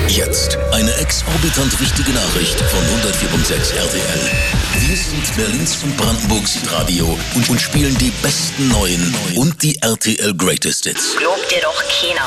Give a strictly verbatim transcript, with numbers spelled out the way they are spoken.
Jetzt eine exorbitant wichtige Nachricht von hundertvier Komma sechs R T L. Wir sind Berlins und Brandenburgs Radio und, und spielen die besten neuen und die R T L Greatest Hits. Glaubt dir doch keiner.